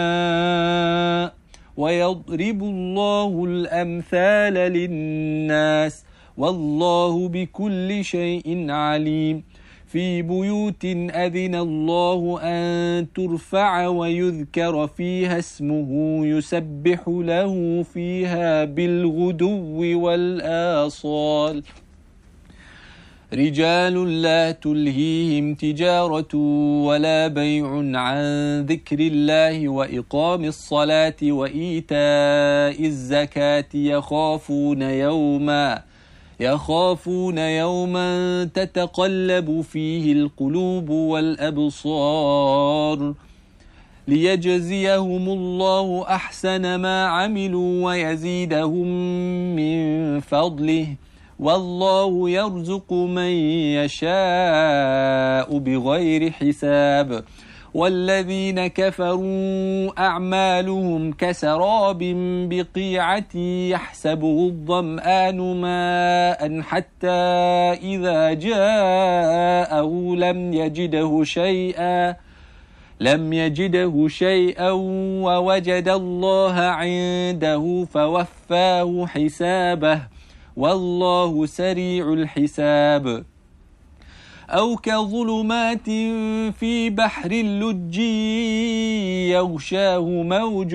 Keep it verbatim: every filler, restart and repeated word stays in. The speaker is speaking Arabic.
ويضرب الله الأمثال للناس والله بكل شيء عليم في بيوت أذن الله أن ترفع ويذكر فيها اسمه يسبح له فيها بالغدو والآصال رجال لا تلهيهم تجارة ولا بيع عن ذكر الله وإقام الصلاة وإيتاء الزكاة يخافون يوما يخافون يوما تتقلب فيه القلوب والأبصار ليجزيهم الله أحسن ما عملوا ويزيدهم من فضله والله يرزق من يشاء بغير حساب والذين كفروا أعمالهم كسراب بقيعة يحسبه الظمآن ماء حتى إذا جاءه لم يجده شيئا لم يجده شيئا ووجد الله عنده فوفاه حسابه والله سريع الحساب أو كظلمات في بحر اللجي يغشاه موج